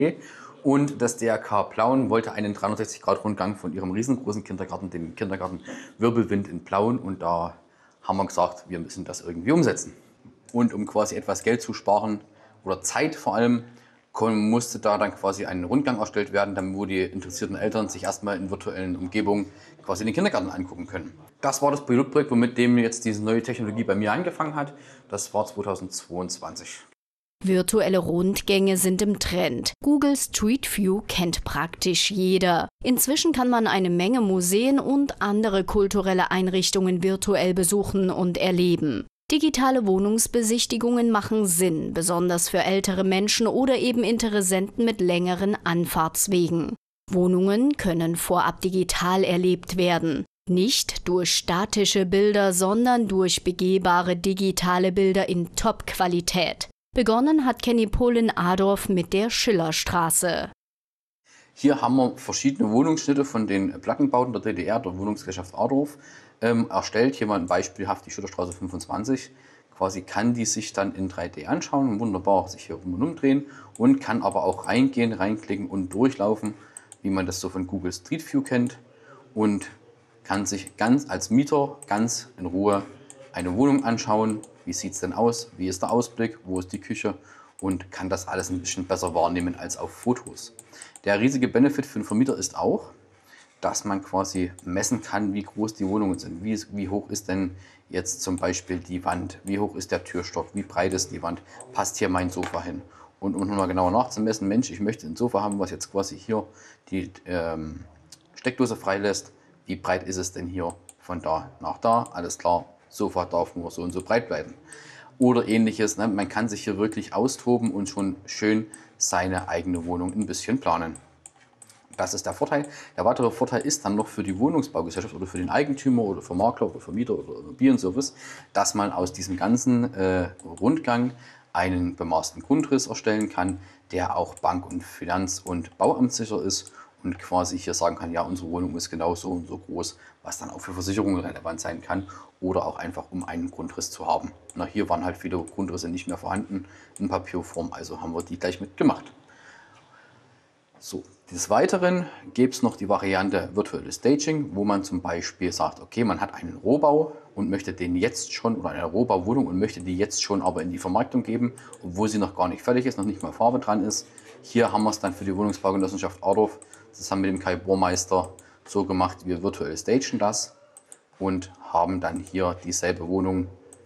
Und das DRK Plauen wollte einen 360-Grad-Rundgang von ihrem riesengroßen Kindergarten, dem Kindergarten Wirbelwind in Plauen. Und da haben wir gesagt, wir müssen das irgendwie umsetzen. Und um quasi etwas Geld zu sparen oder Zeit vor allem, musste da dann quasi ein Rundgang erstellt werden, damit wo die interessierten Eltern sich erstmal in virtuellen Umgebungen quasi den Kindergarten angucken können. Das war das Pilotprojekt, womit dem jetzt diese neue Technologie bei mir angefangen hat. Das war 2022. Virtuelle Rundgänge sind im Trend. Google Street View kennt praktisch jeder. Inzwischen kann man eine Menge Museen und andere kulturelle Einrichtungen virtuell besuchen und erleben. Digitale Wohnungsbesichtigungen machen Sinn, besonders für ältere Menschen oder eben Interessenten mit längeren Anfahrtswegen. Wohnungen können vorab digital erlebt werden. Nicht durch statische Bilder, sondern durch begehbare digitale Bilder in Top-Qualität. Begonnen hat Kenny Pohl in Adorf mit der Schillerstraße. Hier haben wir verschiedene Wohnungsschnitte von den Plattenbauten der DDR, der Wohnungsgesellschaft Adorf, erstellt. Hier mal beispielhaft die Schillerstraße 25. Quasi kann die sich dann in 3D anschauen, wunderbar sich hier rum und umdrehen und kann aber auch reingehen, reinklicken und durchlaufen, wie man das so von Google Street View kennt, und kann sich ganz als Mieter ganz in Ruhe eine Wohnung anschauen. Wie sieht es denn aus? Wie ist der Ausblick? Wo ist die Küche? Und kann das alles ein bisschen besser wahrnehmen als auf Fotos. Der riesige Benefit für den Vermieter ist auch, dass man quasi messen kann, wie groß die Wohnungen sind. Wie hoch ist denn jetzt zum Beispiel die Wand? Wie hoch ist der Türstock? Wie breit ist die Wand? Passt hier mein Sofa hin? Und um nochmal genauer nachzumessen, Mensch, ich möchte ein Sofa haben, was jetzt quasi hier die Steckdose freilässt. Wie breit ist es denn hier von da nach da? Alles klar, Sofa darf nur so und so breit bleiben. Oder ähnliches. Ne? Man kann sich hier wirklich austoben und schon schön seine eigene Wohnung ein bisschen planen. Das ist der Vorteil. Der weitere Vorteil ist dann noch für die Wohnungsbaugesellschaft oder für den Eigentümer oder für Makler oder Vermieter oder Immobilienservice, dass man aus diesem ganzen Rundgang einen bemaßten Grundriss erstellen kann, der auch bank- und finanz- und bauamtssicher ist und quasi hier sagen kann, ja, unsere Wohnung ist genau so und so groß, was dann auch für Versicherungen relevant sein kann oder auch einfach, um einen Grundriss zu haben. Na, hier waren halt viele Grundrisse nicht mehr vorhanden in Papierform, also haben wir die gleich mitgemacht. So, des Weiteren gibt es noch die Variante virtuelles Staging, wo man zum Beispiel sagt, okay, man hat einen Rohbau und möchte den jetzt schon, oder eine Rohbauwohnung und möchte die jetzt schon aber in die Vermarktung geben, obwohl sie noch gar nicht fertig ist, noch nicht mal Farbe dran ist. Hier haben wir es dann für die Wohnungsbaugenossenschaft Adorf zusammen mit dem Kai Bohrmeister so gemacht, wir virtuell stagen das und haben dann hier dieselbe Wohnung,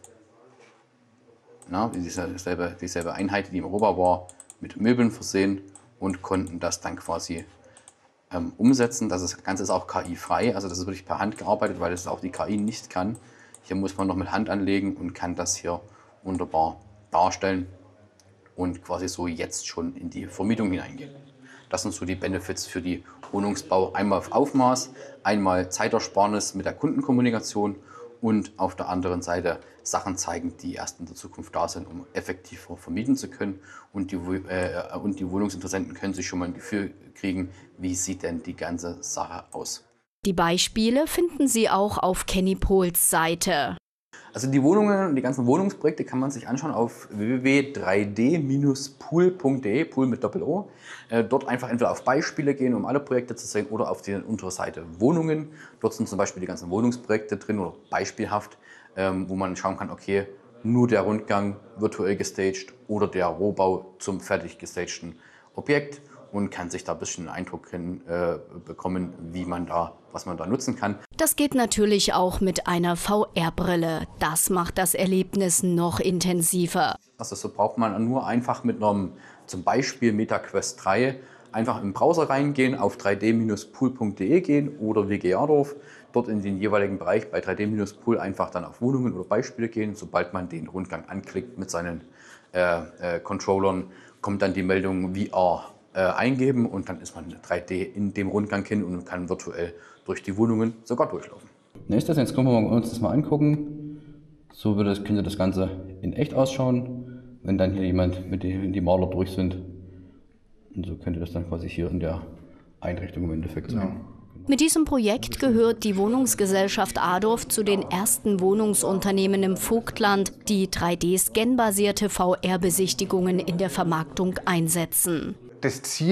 dieselbe Einheit, die im Rohbau war, mit Möbeln versehen und konnten das dann quasi umsetzen. Das Ganze ist auch KI-frei, also das ist wirklich per Hand gearbeitet, weil es auch die KI nicht kann. Hier muss man noch mit Hand anlegen und kann das hier wunderbar darstellen und quasi so jetzt schon in die Vermietung hineingehen. Das sind so die Benefits für die Wohnungsbau. Einmal auf Aufmaß, einmal Zeitersparnis mit der Kundenkommunikation und auf der anderen Seite Sachen zeigen, die erst in der Zukunft da sind, um effektiver vermieten zu können. Und die Wohnungsinteressenten können sich schon mal ein Gefühl kriegen, wie sieht denn die ganze Sache aus. Die Beispiele finden Sie auch auf Kenny Pohls Seite. Also die Wohnungen und die ganzen Wohnungsprojekte kann man sich anschauen auf www.3d-pool.de, Pool mit Doppel-O. Dort einfach entweder auf Beispiele gehen, um alle Projekte zu sehen, oder auf die untere Seite Wohnungen. Dort sind zum Beispiel die ganzen Wohnungsprojekte drin oder beispielhaft, wo man schauen kann, okay, nur der Rundgang virtuell gestaged oder der Rohbau zum fertig gestagten Objekt, und kann sich da ein bisschen einen Eindruck bekommen, was man da nutzen kann. Das geht natürlich auch mit einer VR-Brille. Das macht das Erlebnis noch intensiver. Also so braucht man nur einfach mit einem, zum Beispiel MetaQuest 3, einfach im Browser reingehen, auf 3d-pool.de gehen oder WG Adorf, dort in den jeweiligen Bereich bei 3d-pool einfach dann auf Wohnungen oder Beispiele gehen. Sobald man den Rundgang anklickt mit seinen Controllern, kommt dann die Meldung VR eingeben und dann ist man 3D in dem Rundgang hin und kann virtuell durch die Wohnungen sogar durchlaufen. Nächstes, jetzt können wir uns das mal angucken. So könnte das Ganze in echt ausschauen, wenn dann hier jemand mit die Maler durch sind. Und so könnte das dann quasi hier in der Einrichtung im Endeffekt sein. Ja. Mit diesem Projekt gehört die Wohnungsgesellschaft Adorf zu den ersten Wohnungsunternehmen im Vogtland, die 3D-Scan-basierte VR-Besichtigungen in der Vermarktung einsetzen. Das Ziel